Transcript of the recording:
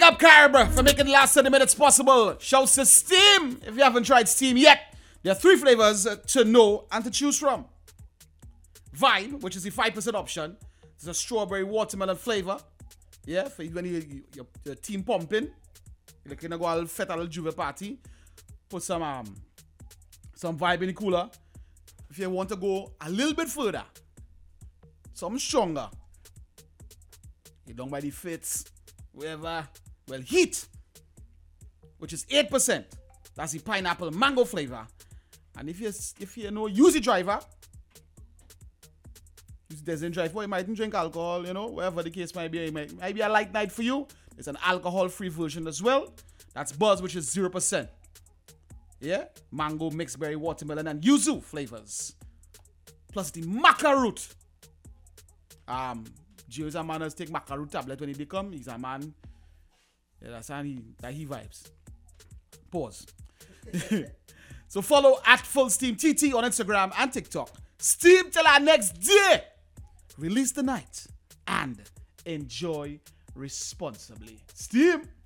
up, Carb, for making the last 30 minutes possible. Shouts to Steam. If you haven't tried Steam yet, there are 3 flavors to know and to choose from. Vine, which is the 5% option. It's a strawberry watermelon flavor. Yeah, for when your team pumping. You're gonna go a fet a Juve party. Put some vibe in the cooler. If you want to go a little bit further, something stronger. You don't buy the fits, wherever. Well, Heat, which is 8%. That's the pineapple mango flavor. And if you know, use the driver. If it doesn't drive, well, you mightn't drink alcohol, you know, wherever the case might be. It might be a light night for you. It's an alcohol-free version as well. That's Buzz, which is 0%. Yeah, mango, mixed berry, watermelon, and yuzu flavors. Plus the maca root. Gio is a man who's take maca root tablet when he come. He's a man. Yeah, that's how he vibes. Pause. So follow at Full Steam TT on Instagram and TikTok. Steam till our next day. Release the night and enjoy responsibly. Steam.